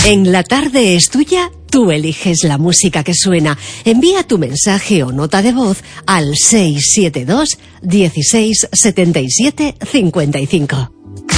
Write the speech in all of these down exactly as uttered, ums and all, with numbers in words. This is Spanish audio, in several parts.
En La Tarde es Tuya, tú eliges la música que suena. Envía tu mensaje o nota de voz al seis siete dos, dieciséis, setenta y siete, cincuenta y cinco.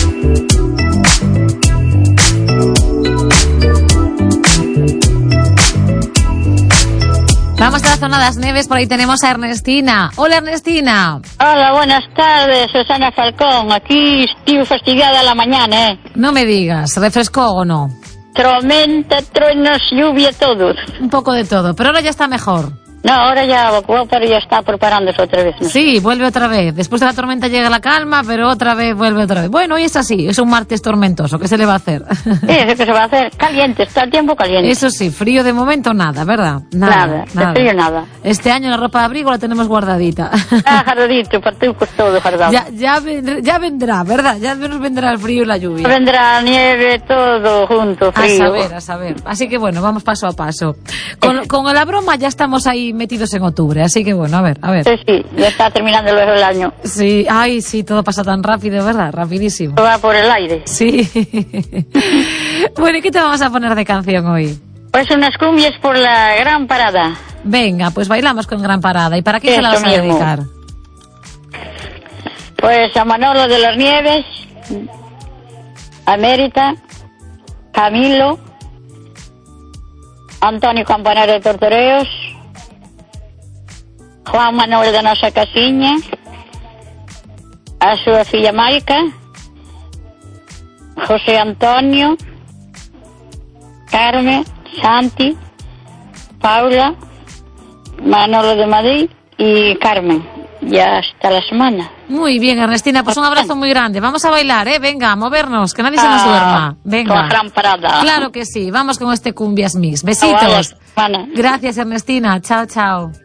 Vamos a la zona de las Neves, por ahí tenemos a Ernestina. Hola, Ernestina. Hola, buenas tardes, Susana Falcón. Aquí estoy fastidiada la mañana, ¿eh? No me digas, ¿refrescó o no? Tormenta, truenos, lluvia, todo. Un poco de todo, pero ahora ya está mejor. No, ahora ya evacuó, pero ya está preparándose otra vez, ¿no? Sí, vuelve otra vez. Después de la tormenta llega la calma, pero otra vez vuelve otra vez. Bueno, hoy es así, es un martes tormentoso. ¿Qué se le va a hacer? Sí, eso que se va a hacer. Caliente, está el tiempo caliente. Eso sí, frío de momento nada, ¿verdad? Nada, nada, nada. De frío nada. Este año la ropa de abrigo la tenemos guardadita. Ah, guardadito, partucos todo guardado. Ya, ya, vendrá, ya vendrá, ¿verdad? Ya nos vendrá el frío y la lluvia. Vendrá nieve, todo junto, frío. A saber, a saber. Así que bueno, vamos paso a paso. Con, con la broma ya estamos ahí metidos en octubre. Así que bueno, a ver, a ver. Sí, sí, ya está terminando luego el año. Sí, ay, sí, todo pasa tan rápido, ¿verdad? Rapidísimo. Va por el aire. Sí. Bueno, ¿y qué te vamos a poner de canción hoy? Pues unas cumbias por la Gran Parada. Venga, pues bailamos con Gran Parada. ¿Y para qué se la vas a dedicar? Pues a Manolo de las Nieves, a Mérita, Camilo, Antonio Campanero de Tortoreos, Juan Manuel da nosa casiña, a súa filla Maica, José Antonio, Carmen, Santi, Paula, Manolo de Madrid y Carmen. Y hasta la semana. Muy bien, Ernestina, pues un abrazo muy grande. Vamos a bailar, ¿eh? Venga, a movernos, que nadie se nos duerma. Venga. Con Gran Parada. Claro que sí, vamos con este Cumbias Mix. Besitos. Vale, gracias, Ernestina. Chao, chao.